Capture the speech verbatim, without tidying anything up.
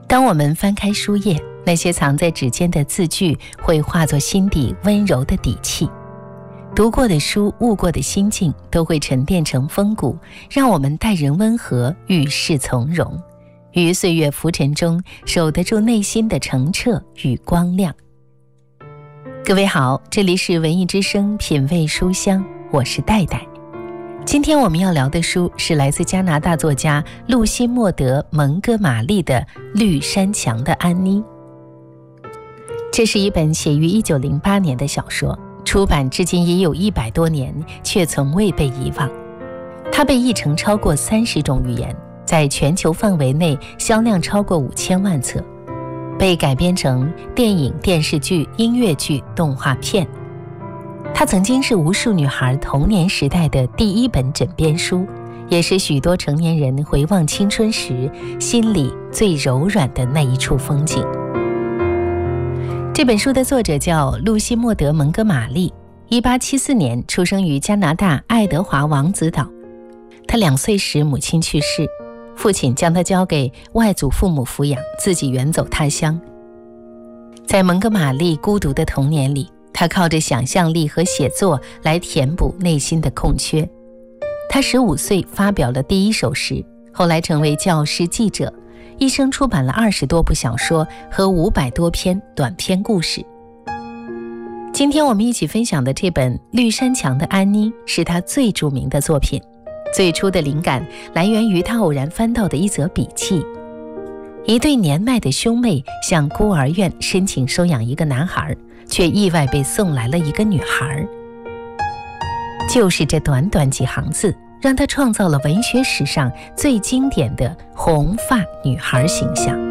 当我们翻开书页，那些藏在指尖的字句会化作心底温柔的底气。读过的书，悟过的心境，都会沉淀成风骨，让我们待人温和，遇事从容，于岁月浮沉中守得住内心的澄澈与光亮。各位好，这里是文艺之声品味书香，我是戴戴。今天我们要聊的书是来自加拿大作家露西·莫德·蒙哥马利的《绿山墙的安妮》。这是一本写于一九零八年的小说，出版至今已有一百多年，却从未被遗忘。它被译成超过三十种语言，在全球范围内销量超过五千万册，被改编成电影、电视剧、音乐剧、动画片。它曾经是无数女孩童年时代的第一本枕边书，也是许多成年人回望青春时心里最柔软的那一处风景。这本书的作者叫露西·莫德·蒙哥马利，一八七四年出生于加拿大爱德华王子岛。他两岁时母亲去世，父亲将他交给外祖父母抚养，自己远走他乡。在蒙哥马利孤独的童年里，他靠着想象力和写作来填补内心的空缺。他十五岁发表了第一首诗，后来成为教师、记者，一生出版了二十多部小说和五百多篇短篇故事。今天我们一起分享的这本《绿山墙的安妮》是他最著名的作品。最初的灵感来源于他偶然翻到的一则笔记：一对年迈的兄妹向孤儿院申请收养一个男孩，却意外被送来了一个女孩。就是这短短几行字，让他创造了文学史上最经典的红发女孩形象。